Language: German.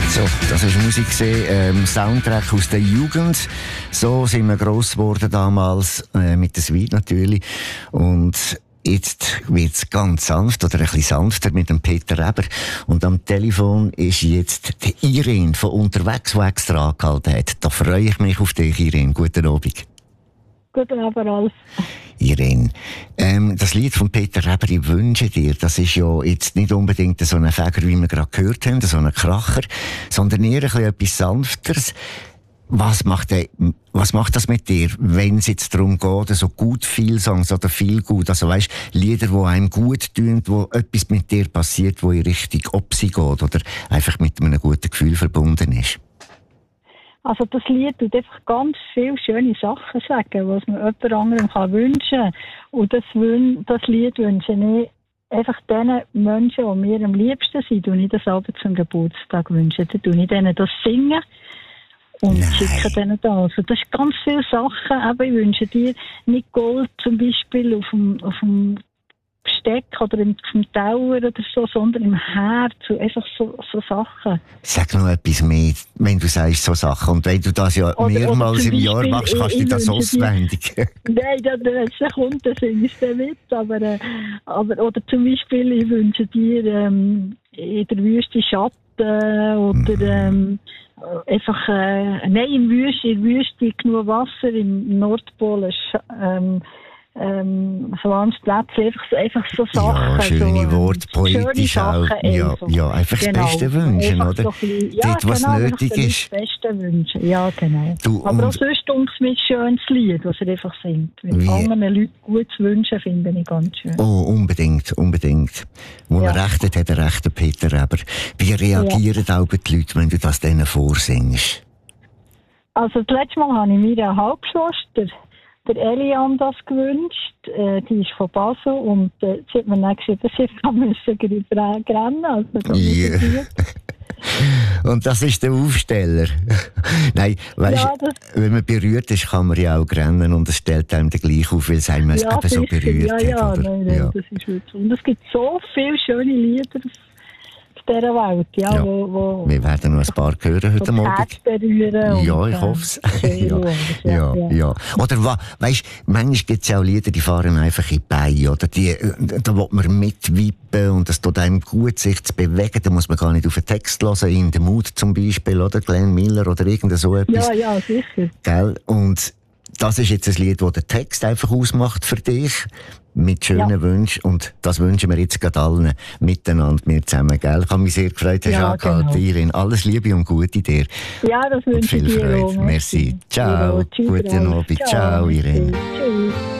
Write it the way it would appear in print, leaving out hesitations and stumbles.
So, das war Musik, Soundtrack aus der Jugend. So sind wir gross geworden damals, mit der Suite natürlich. Und jetzt wird's ganz sanft, oder ein bisschen sanfter mit dem Peter Reber. Und am Telefon ist jetzt die Irene von unterwegs, die extra angehalten hat. Da freue ich mich auf dich, Irene. Guten Abend. Guten Abend, Ralf. Irene, das Lied von Peter Reber, «Ich wünsche dir», das ist ja jetzt nicht unbedingt so ein Fäger, wie wir gerade gehört haben, so ein Kracher, sondern eher ein bisschen etwas Sanfteres. Was macht das mit dir, wenn es jetzt darum geht, so gut viel Songs oder viel gut, also weisst, Lieder, die einem gut tun, wo etwas mit dir passiert, wo in Richtung Opsi geht oder einfach mit einem guten Gefühl verbunden ist? Also das Lied tut einfach ganz viele schöne Sachen sagen, was man jemand anderem wünschen kann. Und das Lied wünsche ich einfach den Menschen, die mir am liebsten sind, und ich das Abend zum Geburtstag wünsche. Dann tue ich denen das singen und schicke denen das. Also das sind ganz viele Sachen. Aber ich wünsche dir nicht Gold zum Beispiel auf dem Besteck oder im Teller oder so, sondern im Herz, einfach so Sachen. Sag noch etwas mehr, wenn du sagst so Sachen. Und wenn du das ja mehrmals im Jahr machst, kannst du das auswendig. Nein, das kommt, das singst du mit. Aber oder zum Beispiel, ich wünsche dir in der Wüste Schatten oder einfach, nein, in der Wüste genug Wasser, im Nordpol so warmes Plätzchen, einfach so Sachen. Ja, schöne so, Worte, poetisch auch. Ja, einfach das Beste wünschen, oder? So dort, was nötig ist. Das Beste wünschen, ja, genau. Aber auch sonst mit schönes Lied, was er einfach singt. Mit anderen Leuten gut zu wünschen, finde ich ganz schön. Oh, unbedingt. Wo er recht hat, hat er recht, der Peter Reber. Wie reagieren auch die Leute, wenn du das denen vorsingst? Also, das letzte Mal habe ich meiner Halbschwester, der Elian, das gewünscht. Die ist von Basel und sie hat mir dann gesagt, dass ich rennen also Und das ist der Aufsteller. Nein, weißt, wenn man berührt ist, kann man ja auch rennen und es stellt einem dann gleich auf, weil es einem eben so berührt hat. Nein, das ist wirklich. Und es gibt so viele schöne Lieder auf dieser Welt, wo wir werden noch ein paar hören heute Abend. Ja, ich hoffe es. ja. Oder weisst, manchmal gibt es ja auch Lieder, die fahren einfach in die Beine, oder da will man mitwippen und es tut einem gut, sich zu bewegen. Da muss man gar nicht auf den Text hören, in den Mut zum Beispiel, oder Glenn Miller oder irgend so etwas. Ja, sicher. Gell? Und das ist jetzt ein Lied, das den Text einfach ausmacht für dich, mit schönen Wünschen. Und das wünschen wir jetzt gerade allen miteinander, mir zusammen. Gell? Ich habe mich sehr gefreut, hast du angehört, Irene. Alles Liebe und Gute dir. Ja, das wünsche ich dir. Und viel Freude. Merci. Ciao. Guten Abend. Ciao, Irene. Tschüss.